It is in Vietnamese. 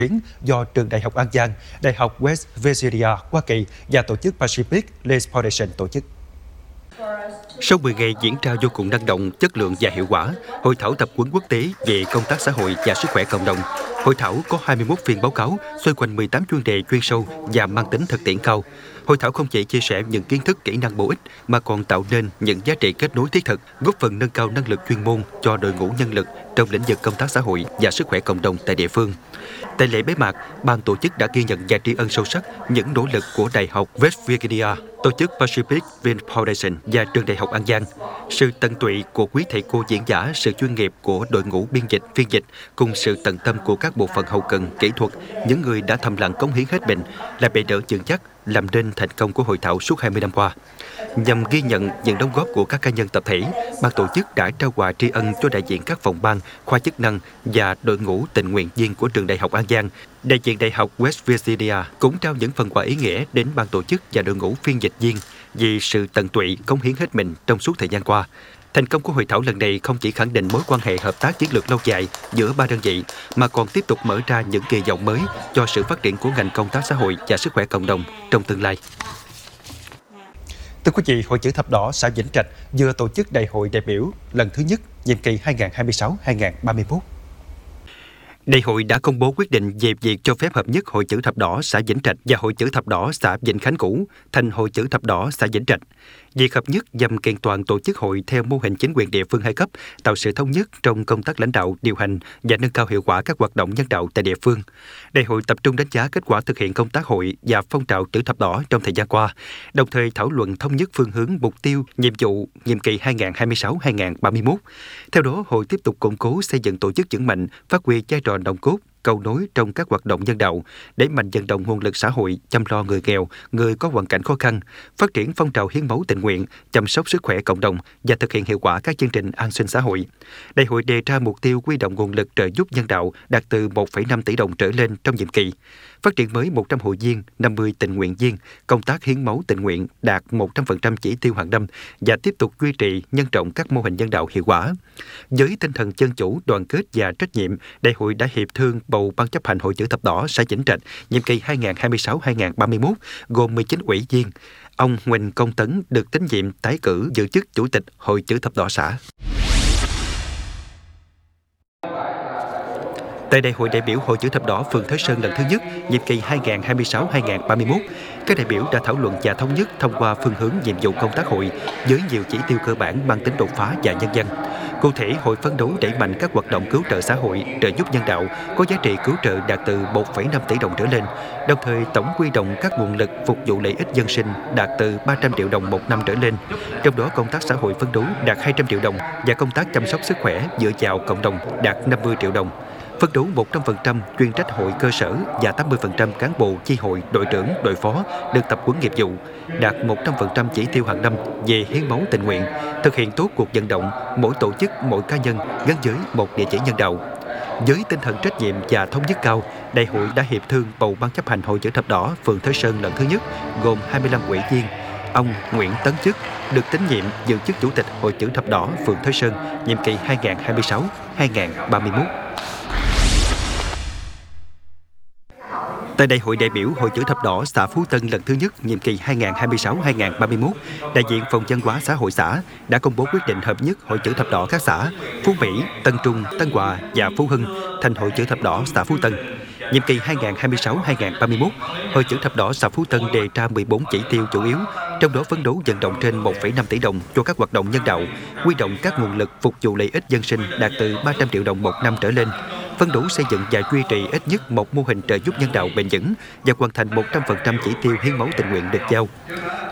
do Trường Đại học An Giang, Đại học West Virginia, Hoa Kỳ và tổ chức Pacific Place Foundation tổ chức. Sau 10 ngày diễn ra vô cùng năng động, chất lượng và hiệu quả, Hội thảo tập huấn quốc tế về công tác xã hội và sức khỏe cộng đồng. Hội thảo có 21 phiên báo cáo xoay quanh 18 chuyên đề chuyên sâu và mang tính thực tiễn cao. Hội thảo không chỉ chia sẻ những kiến thức kỹ năng bổ ích mà còn tạo nên những giá trị kết nối thiết thực, góp phần nâng cao năng lực chuyên môn cho đội ngũ nhân lực trong lĩnh vực công tác xã hội và sức khỏe cộng đồng tại địa phương. Tại lễ bế mạc, ban tổ chức đã ghi nhận và tri ân sâu sắc những nỗ lực của Đại học West Virginia, tổ chức Pacific Place Foundation và Trường Đại học An Giang. Sự tận tụy của quý thầy cô diễn giả, sự chuyên nghiệp của đội ngũ biên dịch, phiên dịch cùng sự tận tâm của các bộ phận hậu cần, kỹ thuật, những người đã thầm lặng cống hiến hết mình là bệ đỡ vững chắc làm nên thành công của hội thảo suốt 20 năm qua. Nhằm ghi nhận những đóng góp của các cá nhân tập thể, ban tổ chức đã trao quà tri ân cho đại diện các phòng ban, khoa chức năng và đội ngũ tình nguyện viên của Trường Đại học An Giang. Đại diện Đại học West Virginia cũng trao những phần quà ý nghĩa đến ban tổ chức và đội ngũ phiên dịch viên vì sự tận tụy, cống hiến hết mình trong suốt thời gian qua. Thành công của hội thảo lần này không chỉ khẳng định mối quan hệ hợp tác chiến lược lâu dài giữa ba đơn vị, mà còn tiếp tục mở ra những kỳ vọng mới cho sự phát triển của ngành công tác xã hội và sức khỏe cộng đồng trong tương lai. Thưa quý vị, Hội Chữ Thập Đỏ xã Vĩnh Trạch vừa tổ chức đại hội đại biểu lần thứ nhất nhiệm kỳ 2026-2031. Đại hội đã công bố quyết định về việc cho phép hợp nhất Hội Chữ Thập Đỏ xã Vĩnh Trạch và Hội Chữ Thập Đỏ xã Vĩnh Khánh cũ thành Hội Chữ Thập Đỏ xã Vĩnh Trạch. Việc hợp nhất nhằm kiện toàn tổ chức hội theo mô hình chính quyền địa phương hai cấp, tạo sự thống nhất trong công tác lãnh đạo, điều hành và nâng cao hiệu quả các hoạt động nhân đạo tại địa phương. Đại hội tập trung đánh giá kết quả thực hiện công tác hội và phong trào Chữ Thập Đỏ trong thời gian qua, đồng thời thảo luận thống nhất phương hướng, mục tiêu, nhiệm vụ nhiệm kỳ 2026-2031. Theo đó, hội tiếp tục củng cố xây dựng tổ chức vững mạnh, phát huy vai trò nòng cốt, cầu nối trong các hoạt động nhân đạo, đẩy mạnh vận động nguồn lực xã hội, chăm lo người nghèo, người có hoàn cảnh khó khăn, phát triển phong trào hiến máu tình nguyện, chăm sóc sức khỏe cộng đồng và thực hiện hiệu quả các chương trình an sinh xã hội. Đại hội đề ra mục tiêu huy động nguồn lực trợ giúp nhân đạo đạt từ 1,5 tỷ đồng trở lên trong nhiệm kỳ, phát triển mới 100 hội viên, 50 tình nguyện viên, công tác hiến máu tình nguyện đạt 100% chỉ tiêu hàng năm và tiếp tục duy trì nhân rộng các mô hình nhân đạo hiệu quả. Với tinh thần dân chủ, đoàn kết và trách nhiệm, Đại hội đã hiệp thương bầu Ban chấp hành Hội Chữ Thập Đỏ xã Vĩnh Trạch nhiệm kỳ 2026-2031 gồm 19 ủy viên. Ông Huỳnh Công Tấn được tín nhiệm tái cử giữ chức Chủ tịch Hội Chữ Thập Đỏ xã. Tại Đại hội đại biểu Hội Chữ Thập Đỏ phường Thới Sơn lần thứ nhất, nhiệm kỳ 2026-2031, các đại biểu đã thảo luận và thống nhất thông qua phương hướng nhiệm vụ công tác hội với nhiều chỉ tiêu cơ bản mang tính đột phá và nhân văn. Cụ thể, hội phấn đấu đẩy mạnh các hoạt động cứu trợ xã hội, trợ giúp nhân đạo có giá trị cứu trợ đạt từ 1,5 tỷ đồng trở lên, đồng thời tổng huy động các nguồn lực phục vụ lợi ích dân sinh đạt từ 300 triệu đồng một năm trở lên. Trong đó, công tác xã hội phấn đấu đạt 200 triệu đồng và công tác chăm sóc sức khỏe dựa vào cộng đồng đạt 50 triệu đồng. Phấn đấu 100% chuyên trách hội cơ sở và 80% cán bộ chi hội, đội trưởng, đội phó được tập huấn nghiệp vụ, đạt 100% chỉ tiêu hàng năm về hiến máu tình nguyện, thực hiện tốt cuộc vận động mỗi tổ chức, mỗi cá nhân gắn với một địa chỉ nhân đạo. Với tinh thần trách nhiệm và thống nhất cao, Đại hội đã hiệp thương bầu Ban chấp hành Hội Chữ Thập Đỏ phường Thới Sơn lần thứ nhất gồm 25 ủy viên. Ông Nguyễn Tấn Chức được tín nhiệm giữ chức Chủ tịch Hội Chữ Thập Đỏ phường Thới Sơn nhiệm kỳ 2026-2031. Tại Đại hội đại biểu Hội Chữ Thập Đỏ xã Phú Tân lần thứ nhất nhiệm kỳ 2026-2031, đại diện Phòng văn hóa xã hội xã đã công bố quyết định hợp nhất Hội Chữ Thập Đỏ các xã Phú Mỹ, Tân Trung, Tân Hòa và Phú Hưng thành Hội Chữ Thập Đỏ xã Phú Tân. Nhiệm kỳ 2026-2031, Hội Chữ Thập Đỏ xã Phú Tân đề ra 14 chỉ tiêu chủ yếu, trong đó phấn đấu vận động trên 1,5 tỷ đồng cho các hoạt động nhân đạo, huy động các nguồn lực phục vụ lợi ích dân sinh đạt từ 300 triệu đồng một năm trở lên, phấn đấu xây dựng và duy trì ít nhất một mô hình trợ giúp nhân đạo bền vững và hoàn thành 100% chỉ tiêu hiến máu tình nguyện được giao.